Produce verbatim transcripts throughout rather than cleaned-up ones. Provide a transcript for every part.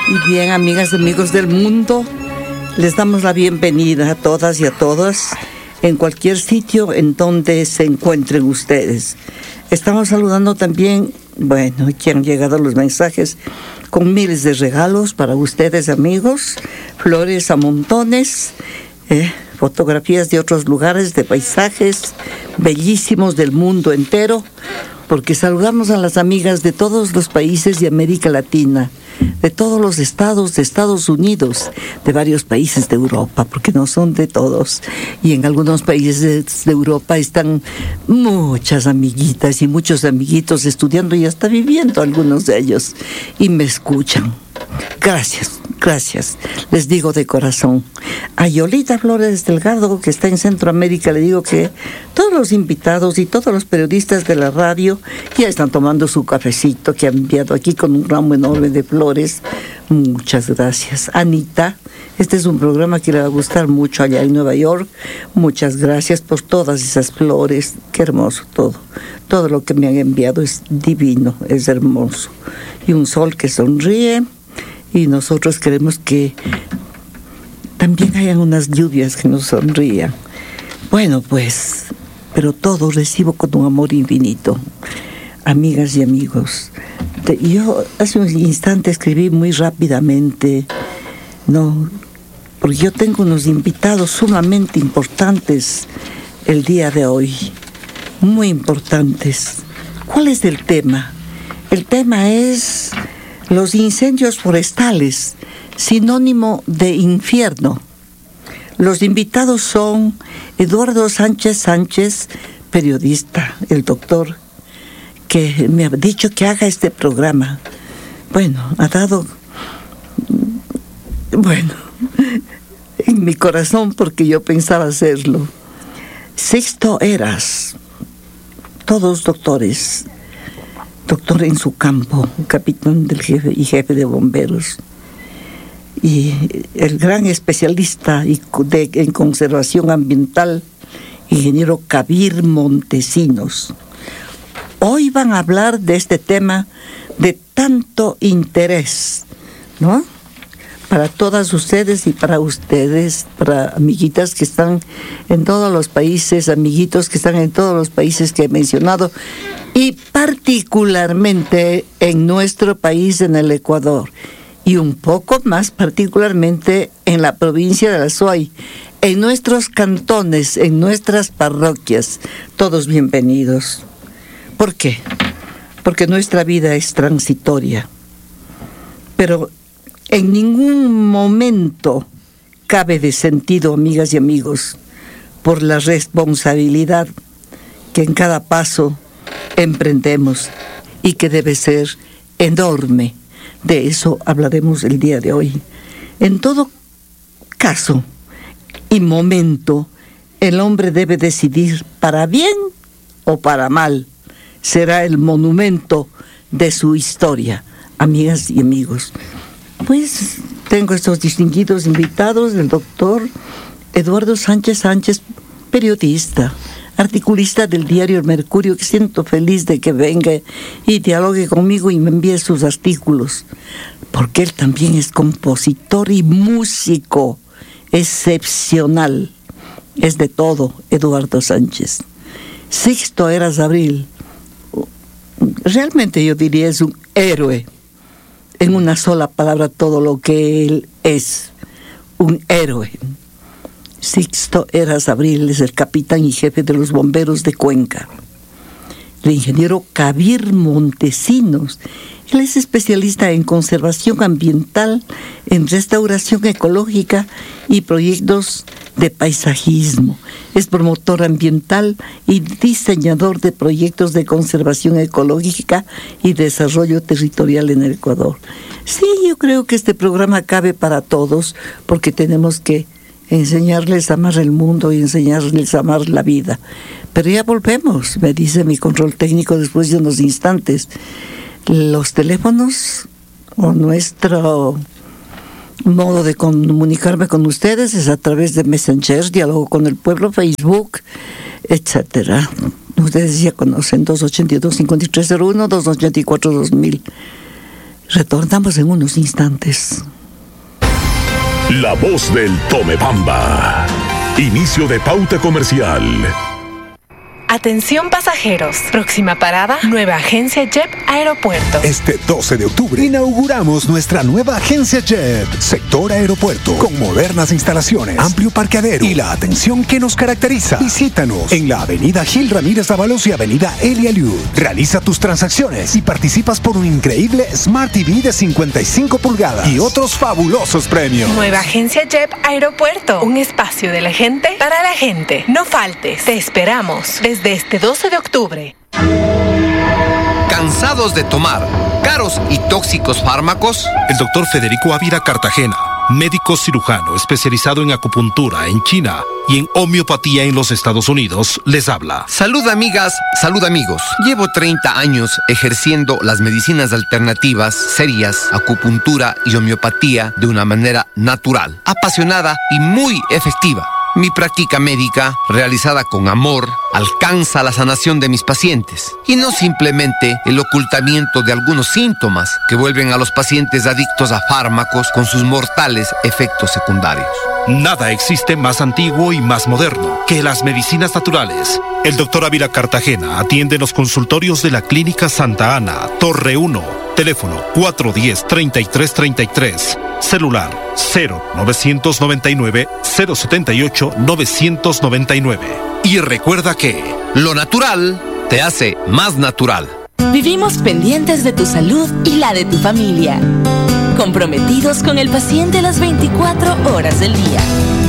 Y bien, amigas y amigos del mundo, les damos la bienvenida a todas y a todos en cualquier sitio en donde se encuentren ustedes. Estamos saludando también, bueno, que han llegado los mensajes con miles de regalos para ustedes, amigos, flores a montones, eh, fotografías de otros lugares, de paisajes bellísimos del mundo entero, porque saludamos a las amigas de todos los países de América Latina, de todos los estados de Estados Unidos, de varios países de Europa, porque no son de todos. Y en algunos países de, de Europa están muchas amiguitas y muchos amiguitos estudiando y hasta viviendo, algunos de ellos, y me escuchan. Gracias, gracias, les digo de corazón. A Yolita Flores Delgado, que está en Centroamérica, le digo que todos los invitados y todos los periodistas de la radio ya están tomando su cafecito que han enviado aquí con un ramo enorme de flores. Muchas gracias. Anita, este es un programa que le va a gustar mucho allá en Nueva York. Muchas gracias por todas esas flores. Qué hermoso todo. Todo lo que me han enviado es divino, es hermoso. Y un sol que sonríe. Y nosotros queremos que también hayan unas lluvias que nos sonrían. Bueno, pues, pero todo recibo con un amor infinito. Amigas y amigos, yo hace un instante escribí muy rápidamente, no, porque yo tengo unos invitados sumamente importantes el día de hoy, muy importantes. ¿Cuál es el tema? El tema es los incendios forestales, sinónimo de infierno. Los invitados son Eduardo Sánchez Sánchez, periodista, el doctor, que me ha dicho que haga este programa. Bueno, ha dado, bueno, en mi corazón, porque yo pensaba hacerlo. Sixto Eras, todos doctores, doctor en su campo, capitán del jefe y jefe de bomberos, y el gran especialista de, en conservación ambiental, ingeniero Kabir Montesinos. Hoy van a hablar de este tema de tanto interés, ¿no? Para todas ustedes y para ustedes, para amiguitas que están en todos los países, amiguitos que están en todos los países que he mencionado, y particularmente en nuestro país, en el Ecuador, y un poco más particularmente en la provincia de Azuay, en nuestros cantones, en nuestras parroquias. Todos bienvenidos. ¿Por qué? Porque nuestra vida es transitoria, pero en ningún momento cabe de sentido, amigas y amigos, por la responsabilidad que en cada paso emprendemos y que debe ser enorme. De eso hablaremos el día de hoy. En todo caso y momento, el hombre debe decidir para bien o para mal. Será el monumento de su historia, amigas y amigos. Pues tengo estos distinguidos invitados, el doctor Eduardo Sánchez Sánchez, periodista, articulista del diario El Mercurio, que siento feliz de que venga y dialogue conmigo y me envíe sus artículos, porque él también es compositor y músico excepcional. Es de todo, Eduardo Sánchez. Sixto Eras Abril, realmente yo diría es un héroe, en una sola palabra todo lo que él es, un héroe. Sixto Eras Abril es el capitán y jefe de los bomberos de Cuenca. El ingeniero Kabir Montesinos, él es especialista en conservación ambiental, en restauración ecológica y proyectos de paisajismo. Es promotor ambiental y diseñador de proyectos de conservación ecológica y desarrollo territorial en el Ecuador. Sí, yo creo que este programa cabe para todos, porque tenemos que enseñarles a amar el mundo y enseñarles a amar la vida. Pero ya volvemos, me dice mi control técnico después de unos instantes. Los teléfonos o nuestro modo de comunicarme con ustedes es a través de Messenger, Diálogo con el Pueblo, Facebook, etcétera. Ustedes ya conocen dos ocho dos, cinco tres cero uno, dos ocho cuatro, dos mil. Retornamos en unos instantes. La voz del Tomebamba. Inicio de pauta comercial. Atención pasajeros. Próxima parada, nueva agencia Jet Aeropuerto. Este doce de octubre inauguramos nuestra nueva agencia Jet, sector aeropuerto, con modernas instalaciones, amplio parqueadero y la atención que nos caracteriza. Visítanos en la avenida Gil Ramírez Dávalos y avenida Elia Liud. Realiza tus transacciones y participas por un increíble Smart T V de cincuenta y cinco pulgadas y otros fabulosos premios. Nueva agencia Jet Aeropuerto. Un espacio de la gente para la gente. No faltes. Te esperamos desde este doce de octubre. ¿Cansados de tomar caros y tóxicos fármacos? El doctor Federico Ávila Cartagena, médico cirujano especializado en acupuntura en China y en homeopatía en los Estados Unidos, les habla. Salud, amigas, salud, amigos. Llevo treinta años ejerciendo las medicinas alternativas, serias, acupuntura y homeopatía de una manera natural, apasionada y muy efectiva. Mi práctica médica, realizada con amor, alcanza la sanación de mis pacientes y no simplemente el ocultamiento de algunos síntomas que vuelven a los pacientes adictos a fármacos con sus mortales efectos secundarios. Nada existe más antiguo y más moderno que las medicinas naturales. El doctor Ávila Cartagena atiende en los consultorios de la Clínica Santa Ana, Torre uno, teléfono cuatro uno cero, tres tres tres tres, celular cero novecientos noventa y nueve, cero setenta y ocho, novecientos noventa y nueve. Y recuerda que lo natural te hace más natural. Vivimos pendientes de tu salud y la de tu familia, comprometidos con el paciente las veinticuatro horas del día.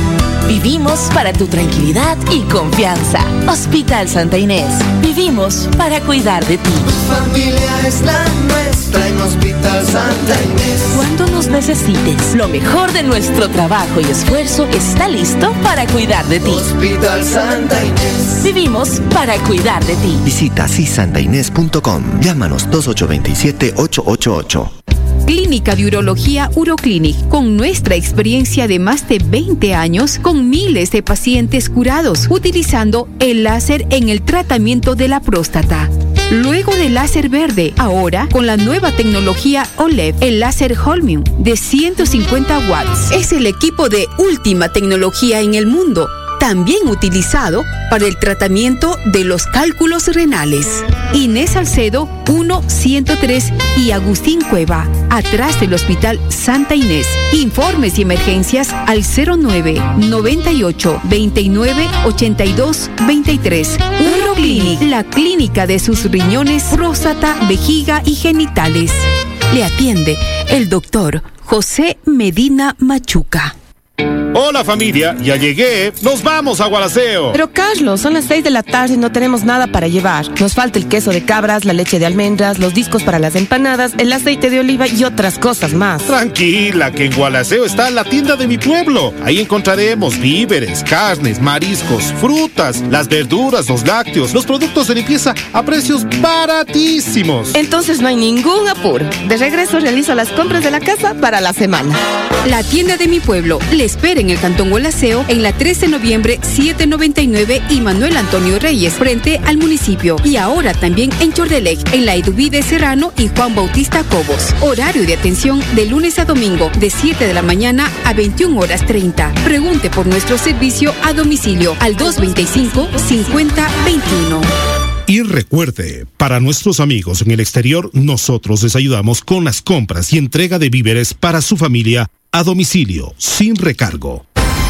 Vivimos para tu tranquilidad y confianza. Hospital Santa Inés. Vivimos para cuidar de ti. Tu familia es la nuestra en Hospital Santa Inés. Cuando nos necesites, lo mejor de nuestro trabajo y esfuerzo está listo para cuidar de ti. Hospital Santa Inés. Vivimos para cuidar de ti. Visita si santa inés punto com. Llámanos dos ocho dos siete, ocho ocho ocho. Clínica de Urología Uroclinic, con nuestra experiencia de más de veinte años, con miles de pacientes curados, utilizando el láser en el tratamiento de la próstata. Luego del láser verde, ahora con la nueva tecnología O L E D, el láser Holmium de ciento cincuenta watts. Es el equipo de última tecnología en el mundo, también utilizado para el tratamiento de los cálculos renales. Inés Salcedo, uno ciento tres y Agustín Cueva, atrás del Hospital Santa Inés. Informes y emergencias al cero nueve, noventa y ocho, veintinueve, ochenta y dos, veintitrés. Uroclinic, la clínica de sus riñones, próstata, vejiga y genitales. Le atiende el doctor José Medina Machuca. Hola familia, ya llegué. Nos vamos a Gualaceo. Pero Carlos, son las seis de la tarde y no tenemos nada para llevar. Nos falta el queso de cabras, la leche de almendras, los discos para las empanadas, el aceite de oliva y otras cosas más. Tranquila, que en Gualaceo está la tienda de mi pueblo. Ahí encontraremos víveres, carnes, mariscos, frutas, las verduras, los lácteos, los productos de limpieza a precios baratísimos. Entonces no hay ningún apuro. De regreso realizo las compras de la casa para la semana. La tienda de mi pueblo le espera en el Cantón Gualaceo, en la trece de noviembre setecientos noventa y nueve y Manuel Antonio Reyes, frente al municipio. Y ahora también en Chordelec, en la Eduvide Serrano y Juan Bautista Cobos. Horario de atención de lunes a domingo, de siete de la mañana a veintiuna horas treinta. Pregunte por nuestro servicio a domicilio al dos veinticinco, cincuenta, veintiuno. Y recuerde, para nuestros amigos en el exterior, nosotros les ayudamos con las compras y entrega de víveres para su familia a domicilio, sin recargo.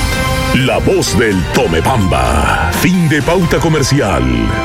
La voz del Tomebamba. Fin de pauta comercial.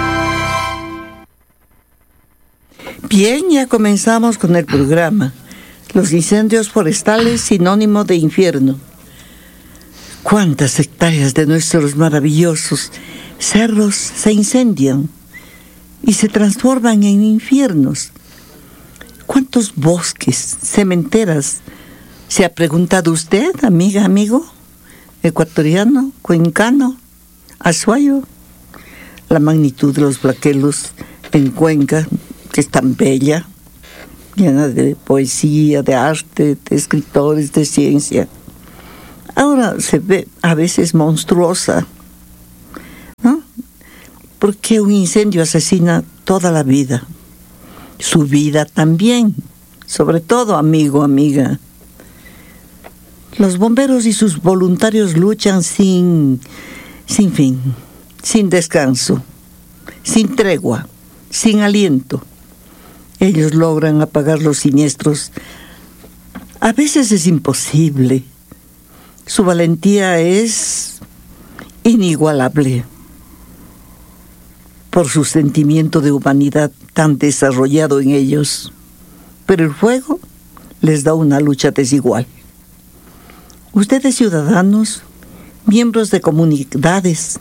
Bien, ya comenzamos con el programa. Los incendios forestales, sinónimo de infierno. ¿Cuántas hectáreas de nuestros maravillosos cerros se incendian y se transforman en infiernos? ¿Cuántos bosques, cementeras se ha preguntado usted, amiga, amigo, ecuatoriano, cuencano, azuayo? La magnitud de los flagelos en Cuenca, que es tan bella, llena de poesía, de arte, de escritores, de ciencia. Ahora se ve a veces monstruosa, ¿no? Porque un incendio asesina toda la vida, su vida también, sobre todo, amigo, amiga. Los bomberos y sus voluntarios luchan sin, sin fin, sin descanso, sin tregua, sin aliento. Ellos logran apagar los siniestros. A veces es imposible. Su valentía es inigualable por su sentimiento de humanidad tan desarrollado en ellos. Pero el fuego les da una lucha desigual. Ustedes, ciudadanos, miembros de comunidades,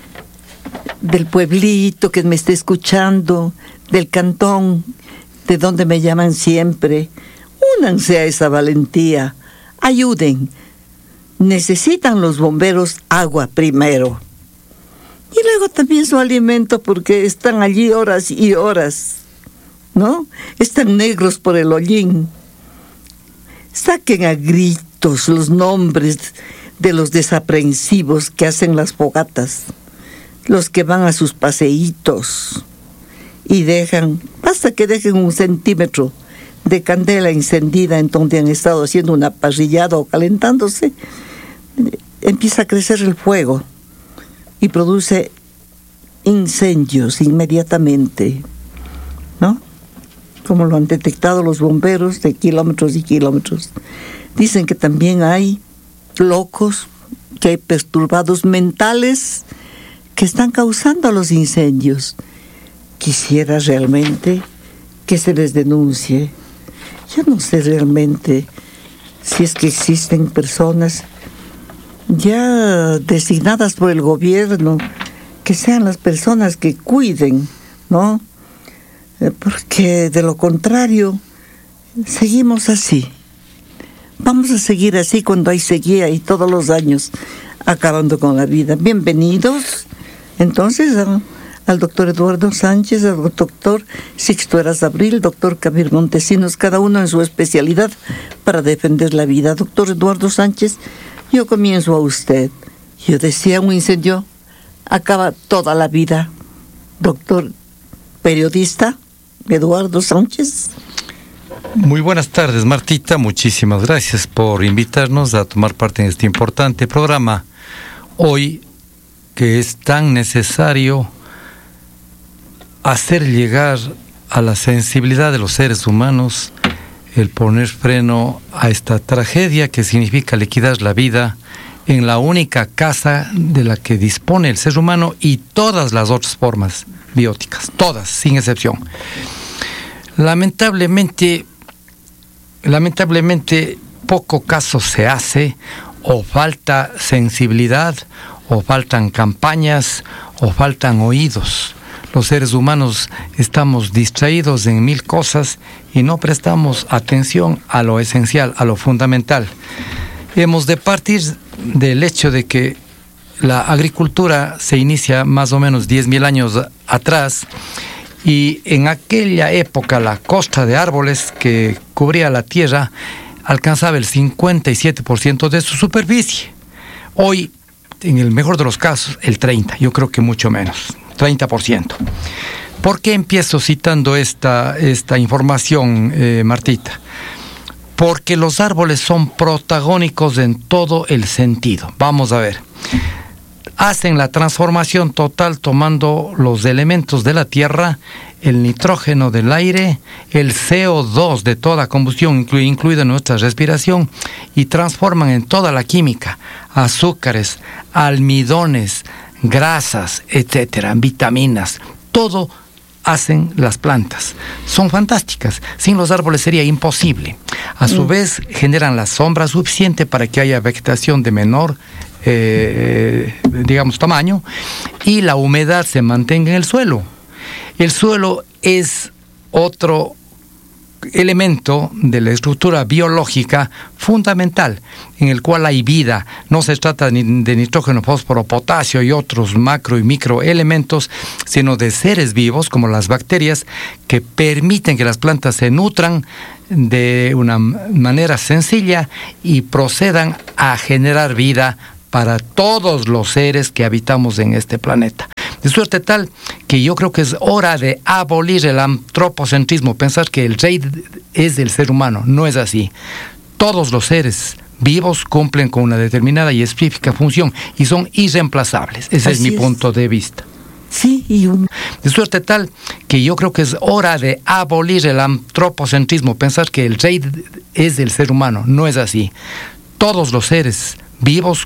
del pueblito que me esté escuchando, del cantón, de donde me llaman siempre, únanse a esa valentía, ayuden. Necesitan los bomberos agua primero. Y luego también su alimento, porque están allí horas y horas, ¿no? Están negros por el hollín. Saquen a gritos los nombres de los desaprensivos que hacen las fogatas, los que van a sus paseitos y dejan, basta que dejen un centímetro de candela encendida en donde han estado haciendo una parrillada o calentándose, empieza a crecer el fuego y produce incendios inmediatamente, ¿no? Como lo han detectado los bomberos de kilómetros y kilómetros. Dicen que también hay locos, que hay perturbados mentales que están causando los incendios. Quisiera realmente que se les denuncie. Yo no sé realmente si es que existen personas ya designadas por el gobierno, que sean las personas que cuiden, ¿no? Porque de lo contrario, seguimos así. Vamos a seguir así cuando hay sequía y todos los años acabando con la vida. Bienvenidos, entonces, a, al doctor Eduardo Sánchez, al doctor Sixto Eras Abril, doctor Kabir Montesinos, cada uno en su especialidad para defender la vida. Doctor Eduardo Sánchez, yo comienzo a usted. Yo decía, un incendio acaba toda la vida. Doctor periodista Eduardo Sánchez. Muy buenas tardes, Martita. Muchísimas gracias por invitarnos a tomar parte en este importante programa. Hoy, que es tan necesario hacer llegar a la sensibilidad de los seres humanos el poner freno a esta tragedia que significa liquidar la vida en la única casa de la que dispone el ser humano y todas las otras formas bióticas, todas, sin excepción. Lamentablemente, lamentablemente poco caso se hace, o falta sensibilidad, o faltan campañas, o faltan oídos. Los seres humanos estamos distraídos en mil cosas y no prestamos atención a lo esencial, a lo fundamental. Hemos de partir del hecho de que la agricultura se inicia más o menos diez mil años atrás, y en aquella época la costa de árboles que cubría la tierra alcanzaba el cincuenta y siete por ciento de su superficie. Hoy, en el mejor de los casos, el treinta por ciento, yo creo que mucho menos, treinta por ciento. ¿Por qué empiezo citando esta, esta información, eh, Martita? Porque los árboles son protagónicos en todo el sentido. Vamos a ver. Hacen la transformación total tomando los elementos de la tierra, el nitrógeno del aire, el C O dos de toda combustión, inclu- incluida nuestra respiración, y transforman en toda la química, azúcares, almidones, grasas, etcétera, vitaminas, todo hacen las plantas. Son fantásticas. Sin los árboles sería imposible. A su mm. vez, generan la sombra suficiente para que haya vegetación de menor, eh, digamos, tamaño, y la humedad se mantenga en el suelo. El suelo es otro elemento de la estructura biológica fundamental, en el cual hay vida. No se trata de nitrógeno, fósforo, potasio y otros macro y microelementos, sino de seres vivos como las bacterias que permiten que las plantas se nutran de una manera sencilla y procedan a generar vida para todos los seres que habitamos en este planeta. De suerte tal que yo creo que es hora de abolir el antropocentrismo, pensar que el rey es del ser humano. No es así. Todos los seres vivos cumplen con una determinada y específica función y son irreemplazables. Ese es mi punto de vista. Sí, y un... De suerte tal que yo creo que es hora de abolir el antropocentrismo, pensar que el rey es del ser humano. No es así. Todos los seres vivos